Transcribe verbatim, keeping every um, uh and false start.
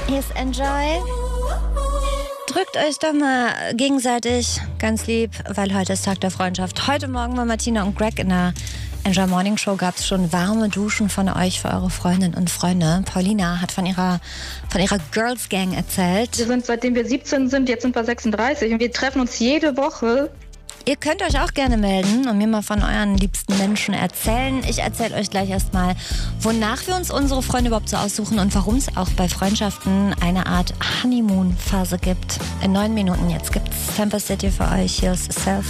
Hier ist Enjoy. Drückt euch doch mal gegenseitig ganz lieb, weil heute ist Tag der Freundschaft. Heute Morgen bei Martina und Greg in der Enjoy Morning Show gab es schon warme Duschen von euch für eure Freundinnen und Freunde. Paulina hat von ihrer, von ihrer Girls Gang erzählt. Wir sind, seitdem wir siebzehn sind, jetzt sind wir sechsunddreißig und wir treffen uns jede Woche. Ihr könnt euch auch gerne melden und mir mal von euren liebsten Menschen erzählen. Ich erzähle euch gleich erstmal, wonach wir uns unsere Freunde überhaupt so aussuchen und warum es auch bei Freundschaften eine Art Honeymoon-Phase gibt. In neun Minuten jetzt gibt's Temper City für euch. Hier ist Self.